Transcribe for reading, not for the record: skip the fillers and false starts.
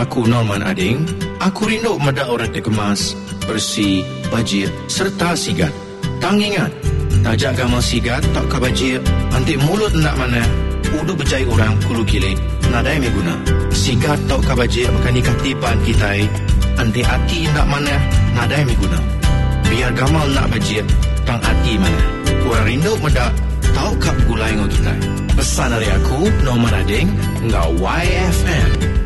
Aku Norman Ading. Aku rindu mada orang kemas, bersih, bajir serta sigat. Tang ingat, tajak gamal sigat tak kabajir, antik mulut nak mana, udah berjaya orang kulu kilik, nadai meguna. Sigat tak kabajir makan ikatipan kita, antik hati nak mana, nadai meguna. Biar gamal nak bajir, tang hati mana. Kurang rindu mada, tau kap gulai ngau kita. Pesan dari aku, Norman Ading, ngau YFM.